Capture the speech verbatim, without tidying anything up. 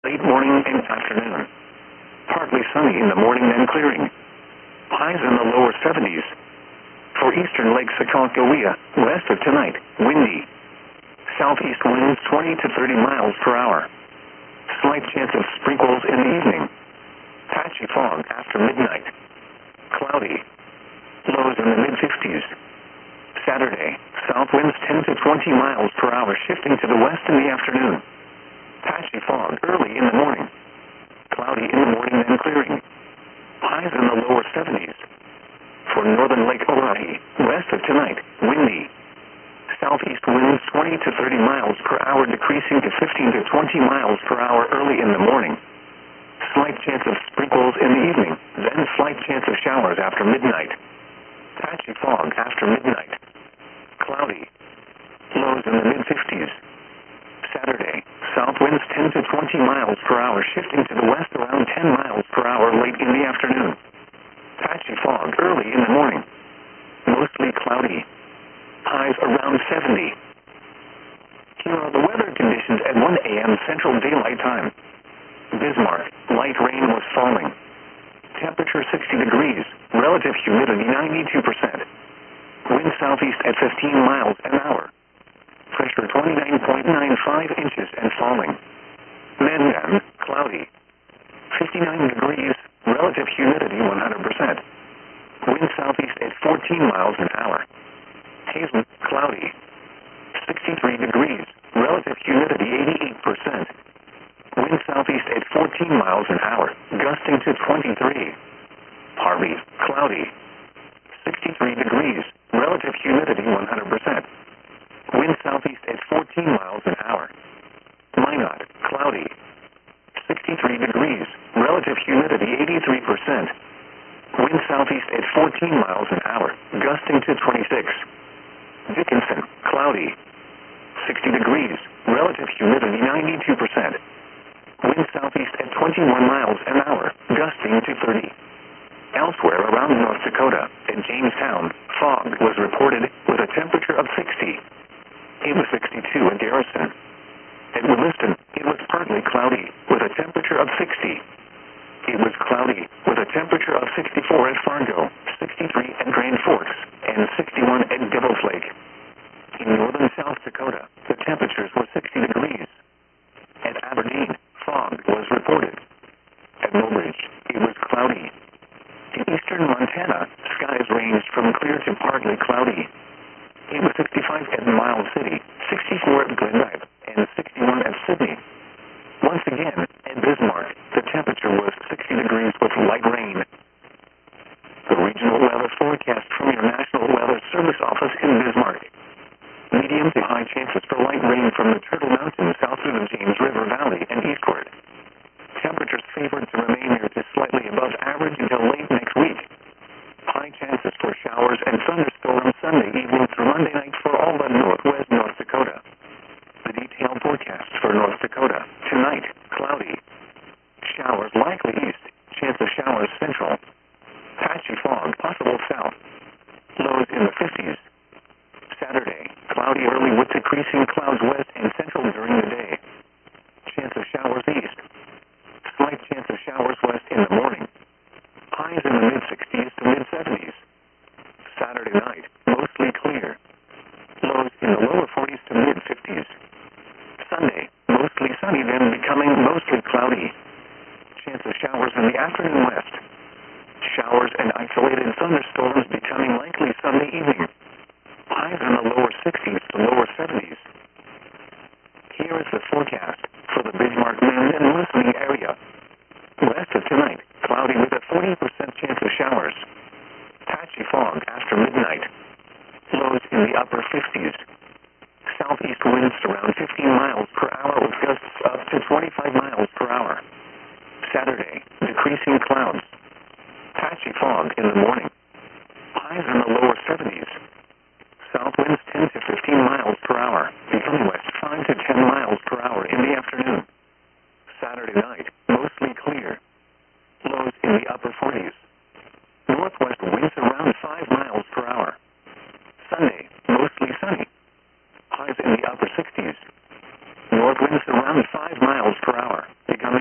Late morning and afternoon. Partly sunny in the morning, then clearing. Highs in the lower seventies. For eastern Lake Sacagawea, west of tonight, windy. Southeast winds twenty to thirty miles per hour. Slight chance of sprinkles in the evening. Patchy fog after midnight. Cloudy. Lows in the mid-fifties. Saturday, south winds ten to twenty miles per hour, shifting to the west in the afternoon. Patchy fog early in the morning. Cloudy in the morning, then clearing. Highs in the lower seventies. For northern Lake Oahe, west of tonight, windy. Southeast winds twenty to thirty miles per hour, decreasing to fifteen to twenty miles per hour early in the morning. Slight chance of sprinkles in the evening, then slight chance of showers after midnight. Patchy fog after midnight. Cloudy. Lows in the mid-fifties. Saturday, south winds ten to twenty miles per hour, shifting to the west around ten miles per hour late in the afternoon. Patchy fog early in the morning. Mostly cloudy. Highs around seventy. Here are the weather conditions at one A M Central Daylight Time. Bismarck, light rain was falling. Temperature sixty degrees, relative humidity ninety-two percent. Wind southeast at fifteen miles an hour. Pressure twenty-nine point nine five inches and falling. Mandan, cloudy. fifty-nine degrees, relative humidity one hundred percent. Wind southeast at fourteen miles an hour. Hazen, cloudy. sixty-three degrees, relative humidity eighty-eight percent. Wind southeast at fourteen miles an hour, gusting to twenty-three. Harvey, cloudy. sixty-three degrees, relative humidity one hundred percent. Wind southeast at fourteen miles an hour. Minot, cloudy. sixty-three degrees, relative humidity eighty-three percent. Wind southeast at fourteen miles an hour, gusting to twenty-six. Dickinson, cloudy. sixty degrees, relative humidity ninety-two percent. Wind southeast at twenty-one miles an hour, gusting to thirty. Elsewhere around North Dakota, at Jamestown, fog was reported with a temperature of sixty. It was sixty-two at Garrison. At Williston, it was partly cloudy, with a temperature of sixty. It was cloudy, with a temperature of sixty-four at Fargo, sixty-three at Grand Forks, and sixty-one at Devil's Lake. In northern South Dakota, the temperatures were sixty degrees. At Aberdeen, fog was reported. At Mobridge, it was cloudy. In eastern Montana, skies ranged from clear to partly cloudy. It was sixty-five at Miles City, sixty-four at Glendive, and sixty-one at Sydney. Once again, at Bismarck, the temperature was sixty degrees with light rain. The regional weather forecast from your National Weather Service office in Bismarck. Medium to high chances for light rain from the Turtle Mountains south through the James River Valley and eastward. Temperatures favored to remain near to slightly above average until late next week. High chances for showers and thunderstorms Sunday evening through Monday night for all but northwest North Dakota. The detailed forecast for North Dakota. Tonight, cloudy. Showers likely east. Chance of showers central. Patchy fog possible south. Lows in the fifties. Saturday, cloudy early with decreasing clouds west and central during the day. Chance of showers east. Slight chance of showers west in the morning. Highs in the mid-sixties to mid-seventies. Saturday night, mostly clear. Lows in the lower forties to mid-fifties. Sunday, mostly sunny, then becoming mostly cloudy. Chance of showers in the afternoon west. Showers and isolated thunderstorms becoming likely Sunday evening. Highs in the lower sixties to lower seventies. Here is the forecast for the Bismarck Wind and listening area. West of tonight, cloudy with a forty percent chance of showers. Patchy fog after midnight. Lows in the upper fifties. Southeast winds around fifteen miles per hour with gusts up to twenty-five miles per hour. Saturday, decreasing clouds. Patchy fog in the morning. Highs in the lower seventies. South winds ten to fifteen miles per hour, becoming west five to ten miles per hour in the afternoon. Saturday night, mostly clear. Lows in the upper forties. Northwest winds around five miles per hour.